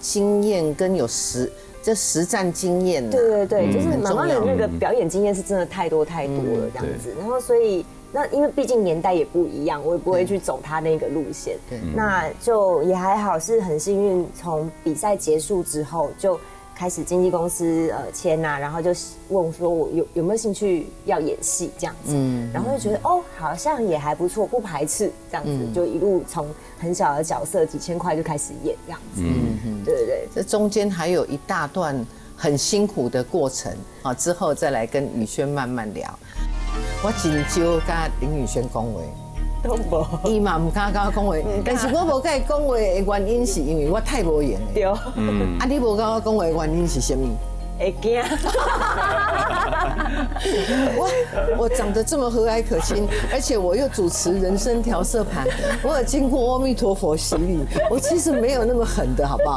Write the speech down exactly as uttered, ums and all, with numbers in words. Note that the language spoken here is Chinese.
经验跟有实这实战经验、啊。 对对对，就是妈妈的那个嗯表演经验是真的太多太多了这样子，然后所以。那因为毕竟年代也不一样，我也不会去走他那个路线。那就也还好，是很幸运，从比赛结束之后就开始经纪公司呃签呐，然后就问说我有有没有兴趣要演戏这样子，嗯，然后就觉得哦好像也还不错，不排斥这样子，嗯、就一路从很小的角色几千块就开始演这样子，嗯嗯，对对对， 这中间还有一大段很辛苦的过程啊，之后再来跟宇轩慢慢聊。我真少跟林宇轩讲话， 都无， 伊嘛唔敢跟我讲话，但是我无跟伊讲话的原因是因为我太无闲了。 对， 嗯，啊，你无跟我讲话的原因是什么？ 会惊。 我我长得这么和蔼可亲，而且我又主持人生调色盘，我有经过阿弥陀佛洗礼，我其实没有那么狠的好不好？